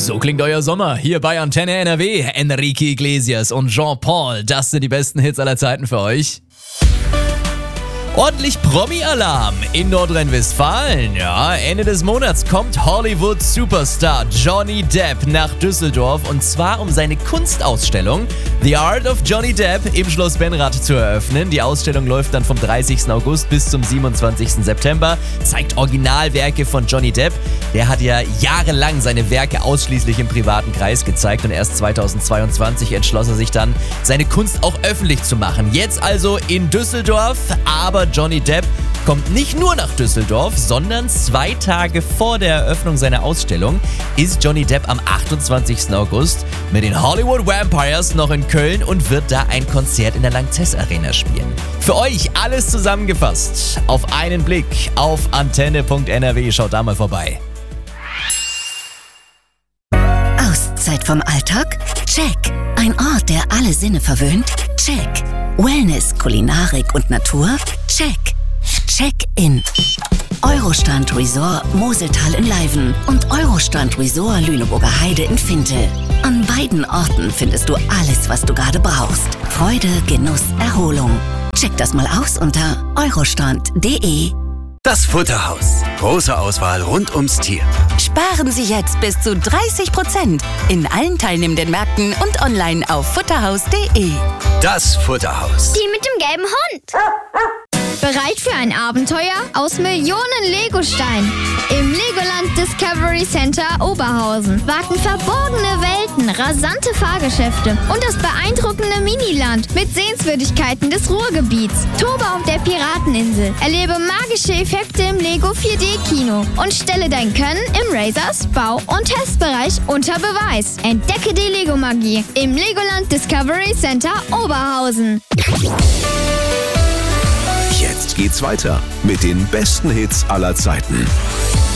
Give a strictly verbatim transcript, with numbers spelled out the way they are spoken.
So klingt euer Sommer hier bei Antenne N R W. Enrique Iglesias und Jean-Paul, das sind die besten Hits aller Zeiten für euch. Ordentlich Promi-Alarm in Nordrhein-Westfalen. Ja, Ende des Monats kommt Hollywood-Superstar Johnny Depp nach Düsseldorf und zwar um seine Kunstausstellung The Art of Johnny Depp im Schloss Benrath zu eröffnen. Die Ausstellung läuft dann vom dreißigsten August bis zum siebenundzwanzigsten September, zeigt Originalwerke von Johnny Depp. Der hat ja jahrelang seine Werke ausschließlich im privaten Kreis gezeigt und erst zweitausendzweiundzwanzig entschloss er sich dann, seine Kunst auch öffentlich zu machen. Jetzt also in Düsseldorf, aber Johnny Depp kommt nicht nur nach Düsseldorf, sondern zwei Tage vor der Eröffnung seiner Ausstellung ist Johnny Depp am achtundzwanzigsten August mit den Hollywood Vampires noch in Köln und wird da ein Konzert in der Lanxess Arena spielen. Für euch alles zusammengefasst auf einen Blick auf antenne punkt n r w. Schaut da mal vorbei. Auszeit vom Alltag? Check. Ein Ort, der alle Sinne verwöhnt? Check. Wellness, Kulinarik und Natur? Check. Check-in. Eurostrand Resort Moseltal in Leiven und Eurostrand Resort Lüneburger Heide in Fintel. An beiden Orten findest du alles, was du gerade brauchst. Freude, Genuss, Erholung. Check das mal aus unter eurostrand punkt de. Das Futterhaus. Große Auswahl rund ums Tier. Sparen Sie jetzt bis zu dreißig Prozent in allen teilnehmenden Märkten und online auf futterhaus punkt de. Das Futterhaus. Die mit dem gelben Hund. Bereit für ein Abenteuer aus Millionen Legosteinen? Im Legoland Discovery Center Oberhausen warten verborgene Welten, rasante Fahrgeschäfte und das beeindruckende Miniland mit Sehenswürdigkeiten des Ruhrgebiets. Tobe auf der Pirateninsel, erlebe magische Effekte im Lego vier D Kino und stelle dein Können im Razors Bau- und Testbereich unter Beweis. Entdecke die Lego-Magie im Legoland Discovery Center Oberhausen. Jetzt geht's weiter mit den besten Hits aller Zeiten.